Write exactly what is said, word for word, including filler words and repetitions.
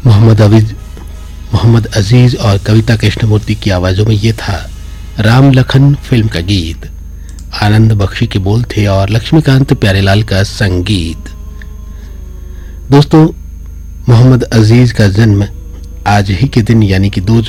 मोहम्मद अवीज मोहम्मद अजीज और कविता कृष्णमूर्ति की आवाजों में ये था राम लखन फिल्म का गीत। आनंद बख्शी के बोल थे और लक्ष्मीकांत प्यारेलाल का संगीत। दोस्तों, मोहम्मद अजीज का जन्म आज ही के दिन यानी कि दो